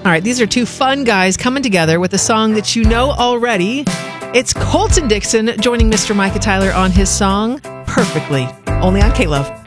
All right, these are two fun guys coming together with a song that you know already. It's Colton Dixon joining Mr. Micah Tyler on his song, Perfectly, only on K-Love.